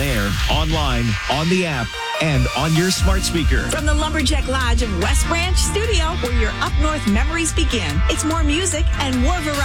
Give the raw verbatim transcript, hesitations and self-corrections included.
on air, online, on the app, and on your smart speaker. From the Lumberjack Lodge of West Branch Studio, where your up north memories begin, it's more music and more variety.